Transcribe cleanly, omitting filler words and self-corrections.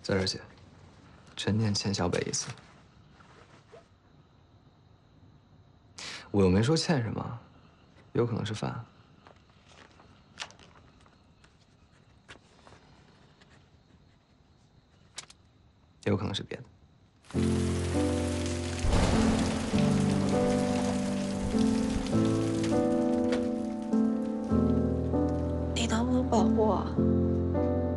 在这儿写，陈念欠小北1次。我又没说欠什么，有可能是饭，也有可能是别的。 你能不能保护我？